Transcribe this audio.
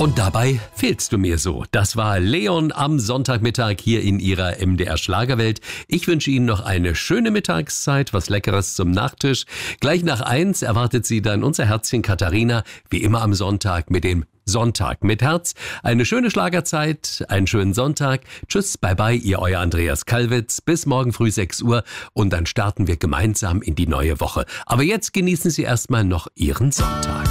Und dabei fehlst du mir so. Das war Leon am Sonntagmittag hier in Ihrer MDR Schlagerwelt. Ich wünsche Ihnen noch eine schöne Mittagszeit, was Leckeres zum Nachtisch. Gleich nach 1 erwartet Sie dann unser Herzchen Katharina, wie immer am Sonntag mit dem Sonntag mit Herz. Eine schöne Schlagerzeit, einen schönen Sonntag. Tschüss, bye bye, euer Andreas Kalwitz. Bis morgen früh 6 Uhr und dann starten wir gemeinsam in die neue Woche. Aber jetzt genießen Sie erstmal noch Ihren Sonntag.